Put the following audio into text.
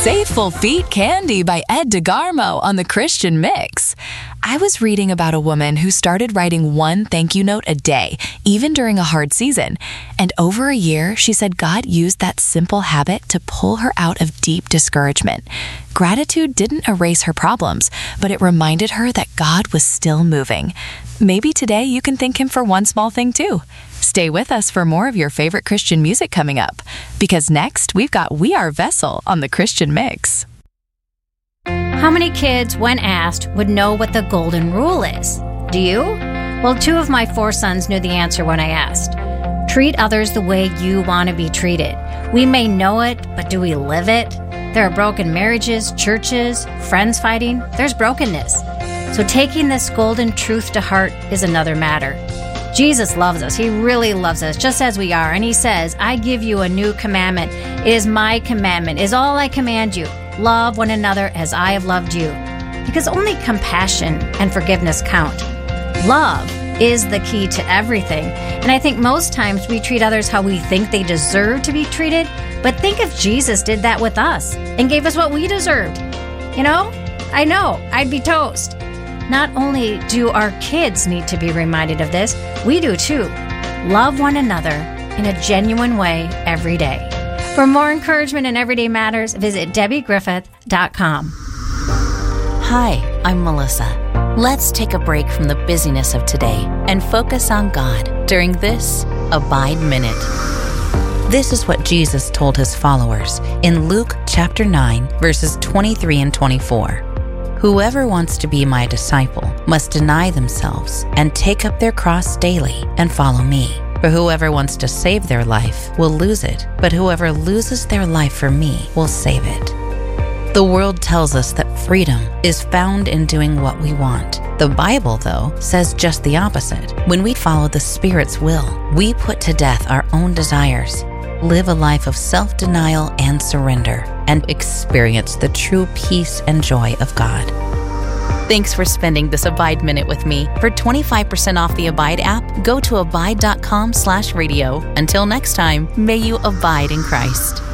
Faithful Feet Candy by Ed DeGarmo on the Christian Mix. I was reading about a woman who started writing one thank you note a day, even during a hard season. And over a year, she said God used that simple habit to pull her out of deep discouragement. Gratitude didn't erase her problems, but it reminded her that God was still moving. Maybe today you can thank Him for one small thing too. Stay with us for more of your favorite Christian music coming up, because next we've got We Are Vessel on the Christian Mix. How many kids, when asked, would know what the golden rule is? Do you? Well, 2 of my 4 sons knew the answer when I asked. Treat others the way you want to be treated. We may know it, but do we live it? There are broken marriages, churches, friends fighting. There's brokenness. So taking this golden truth to heart is another matter. Jesus loves us. He really loves us, just as we are. And He says, I give you a new commandment. It is my commandment, is all I command you. Love one another as I have loved you. Because only compassion and forgiveness count. Love is the key to everything. And I think most times we treat others how we think they deserve to be treated. But think if Jesus did that with us and gave us what we deserved. I know, I'd be toast. Not only do our kids need to be reminded of this, we do too. Love one another in a genuine way every day. For more encouragement in Everyday Matters, visit DebbieGriffith.com. Hi, I'm Melissa. Let's take a break from the busyness of today and focus on God during this Abide Minute. This is what Jesus told His followers in Luke chapter 9, verses 23 and 24. Whoever wants to be my disciple must deny themselves and take up their cross daily and follow me. For whoever wants to save their life will lose it, but whoever loses their life for me will save it. The world tells us that freedom is found in doing what we want. The Bible, though, says just the opposite. When we follow the Spirit's will, we put to death our own desires, live a life of self-denial and surrender, and experience the true peace and joy of God. Thanks for spending this Abide Minute with me. For 25% off the Abide app, go to abide.com/radio. Until next time, may you abide in Christ.